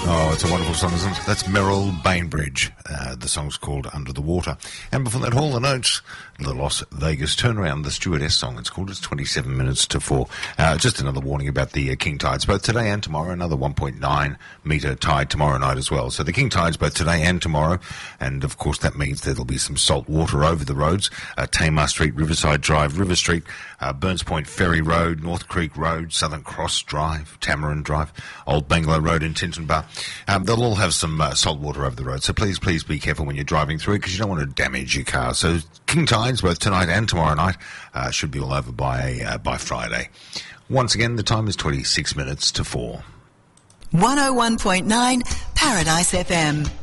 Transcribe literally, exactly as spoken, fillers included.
Oh, it's a wonderful song, isn't it? That's Merrill Bainbridge. Uh, the song's called Under the Water. And before that, Hall and Oates, the Las Vegas Turnaround, the Stewardess song. It's called. It's twenty-seven minutes to four. Uh, just another warning about the uh, king tides, both today and tomorrow. Another one point nine metre tide tomorrow night as well. So the king tides both today and tomorrow. And, of course, that means there'll be some salt water over the roads. Uh, Tamar Street, Riverside Drive, River Street, uh, Burns Point Ferry Road, North Creek Road, Southern Cross Drive, Tamarin Drive, Old Bangalow Road in Tinton-Bar. Um, they'll all have some uh, salt water over the road, so please, please be careful when you're driving through because you don't want to damage your car. So king tides, both tonight and tomorrow night, uh, should be all over by uh, by Friday. Once again, the time is twenty-six minutes to four. one oh one point nine Paradise F M.